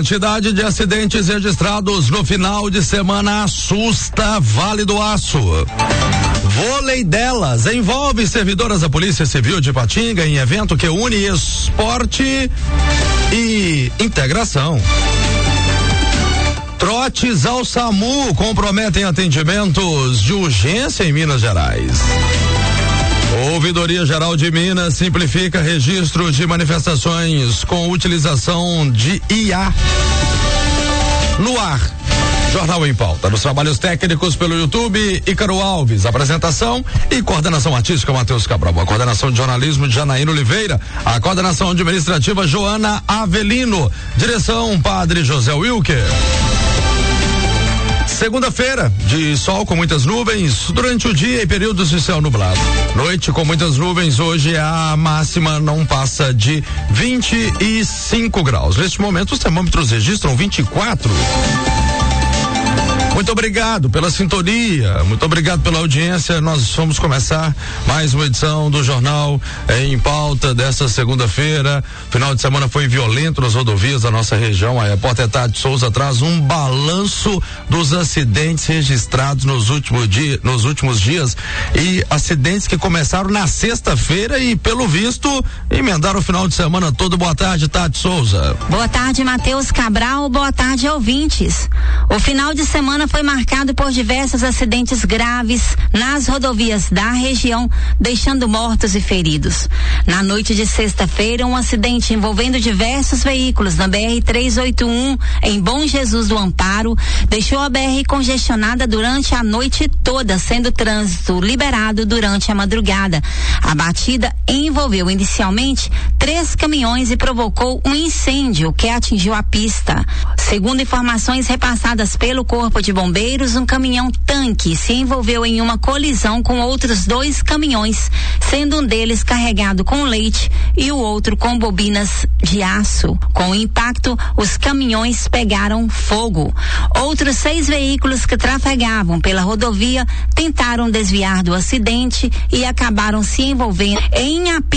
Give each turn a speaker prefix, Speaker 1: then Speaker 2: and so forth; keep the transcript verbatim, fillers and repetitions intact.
Speaker 1: quantidade de acidentes registrados no final de semana assusta Vale do Aço. Vôlei delas envolve servidoras da Polícia Civil de Ipatinga em evento que une esporte e integração. Trotes ao SAMU comprometem atendimentos de urgência em Minas Gerais. Ouvidoria Geral de Minas simplifica registro de manifestações com utilização de I A. No ar, Jornal em Pauta. Nos trabalhos técnicos pelo YouTube, Ícaro Alves. Apresentação e coordenação artística, Matheus Cabral. A coordenação de jornalismo de Janaína Oliveira. A coordenação administrativa, Joana Avelino. Direção, Padre José Wilker. Segunda-feira, de sol com muitas nuvens durante o dia e períodos de céu nublado. Noite com muitas nuvens, hoje a máxima não passa de vinte e cinco graus. Neste momento os termômetros registram vinte e quatro. Muito obrigado pela sintonia, muito obrigado pela audiência. Nós vamos começar mais uma edição do Jornal em Pauta desta segunda-feira. Final de semana foi violento nas rodovias da nossa região. A repórter Tati Souza traz um balanço dos acidentes registrados nos últimos dias, nos últimos dias e acidentes que começaram na sexta-feira e, pelo visto, emendaram o final de semana todo. Boa tarde, Tati Souza.
Speaker 2: Boa tarde, Matheus Cabral. Boa tarde, ouvintes. O final de semana foi marcado por diversos acidentes graves nas rodovias da região, deixando mortos e feridos. Na noite de sexta-feira, um acidente envolvendo diversos veículos na B R trezentos e oitenta e um, em Bom Jesus do Amparo, deixou a B R congestionada durante a noite toda, sendo trânsito liberado durante a madrugada. A batida envolveu inicialmente três caminhões e provocou um incêndio que atingiu a pista. Segundo informações repassadas pelo Corpo de Bombeiros, um caminhão-tanque se envolveu em uma colisão com outros dois caminhões, sendo um deles carregado com leite e o outro com bobinas de aço. Com o impacto, os caminhões pegaram fogo. Outros seis veículos que trafegavam pela rodovia tentaram desviar do acidente e acabaram se envolvendo em a